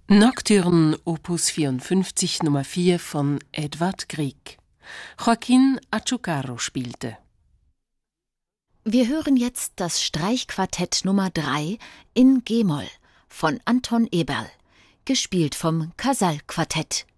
Nocturne Opus 54 Nummer 4 von Edvard Grieg. Joaquín Achucarro spielte. Wir hören jetzt das Streichquartett Nummer 3 in G-Moll von Anton Eberl, gespielt vom Casal Quartett.